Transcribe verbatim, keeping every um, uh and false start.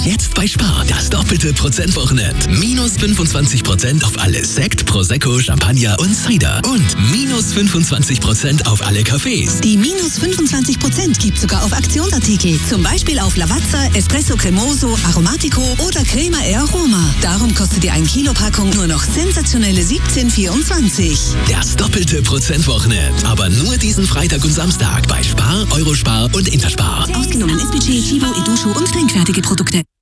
Jetzt bei Spar das doppelte Prozentwochenende. Minus fünfundzwanzig Prozent auf alle Sekt, Prosecco, Champagner und Cider. Und minus fünfundzwanzig Prozent auf alle Cafés. Die minus fünfundzwanzig Prozent gibt sogar auf Aktionsartikel. Zum Beispiel auf Lavazza, Espresso Cremoso, Aromatico oder Crema e Aroma. Darum kostet die ein Kilo Packung nur noch sensationelle siebzehn vierundzwanzig. Das doppelte Prozentwochenende. Aber nur diesen Freitag und Samstag bei Spar, Eurospar und Interspar. Ausgenommen S P G, Chibo, Edusho und trinkfertige Produkte.